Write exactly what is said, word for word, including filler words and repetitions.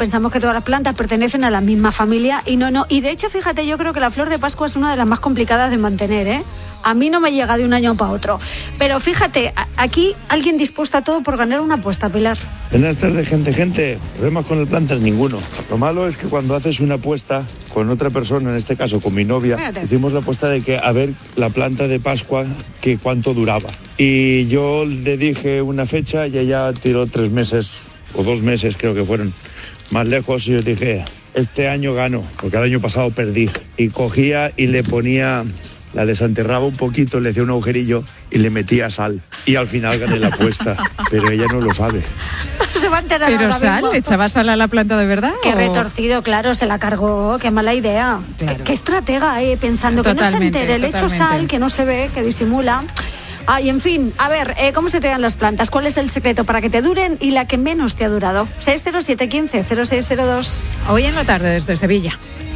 pensamos que todas las plantas pertenecen a la misma familia y no, no. Y de hecho, fíjate, yo creo que la flor de Pascua es una de las más complicadas de mantener, ¿eh? A mí no me llega de un año para otro. Pero fíjate, aquí alguien dispuesto a todo por ganar una apuesta, Pilar. Buenas tardes, gente, gente. Problemas con el plantas ninguno. Lo malo es que cuando haces una apuesta con otra persona, en este caso con mi novia, Fíjate. hicimos la apuesta de que a ver la planta de Pascua, que cuánto duraba. Y yo le dije una fecha y ella tiró tres meses o dos meses, creo que fueron más lejos, y yo dije, este año gano, porque el año pasado perdí. Y cogía y le ponía... La desenterraba un poquito, le hacía un agujerillo y le metía sal. Y al final gané la apuesta, pero ella no lo sabe. Se va a enterar. ¿Pero sal? ¿Le echaba sal a la planta de verdad? Qué o... retorcido, claro, se la cargó. Qué mala idea. Claro. Qué, qué estratega, eh, pensando totalmente, que no se entere. Le echo sal, que no se ve, que disimula. Ah, y en fin, a ver, eh, ¿cómo se te dan las plantas? ¿Cuál es el secreto para que te duren y la que menos te ha durado? seis cero siete uno cinco cero seis cero dos. Hoy en la tarde desde Sevilla.